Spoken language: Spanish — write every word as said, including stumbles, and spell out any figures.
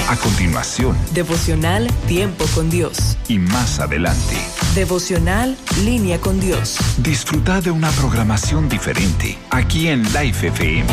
A continuación, Devocional Tiempo con Dios. y más adelante, Devocional Línea con Dios. disfruta de una programación diferente aquí en Life F M.